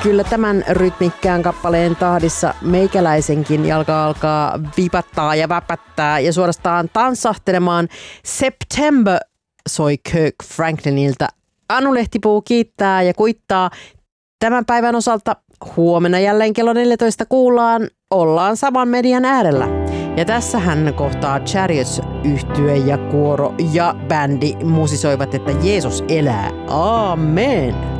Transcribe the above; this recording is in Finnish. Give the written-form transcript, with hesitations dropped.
Kyllä tämän rytmikkään kappaleen tahdissa meikäläisenkin jalka alkaa vipattaa ja väpättää ja suorastaan tanssahtelemaan. September soi Kirk Franklinilta. Anu Lehtipuu kiittää ja kuittaa tämän päivän osalta. Huomenna jälleen kello 14 kuullaan. Ollaan saman median äärellä. Ja tässä hän kohtaa Chariots-yhtye ja kuoro ja bändi musisoivat, että Jeesus elää. Amen.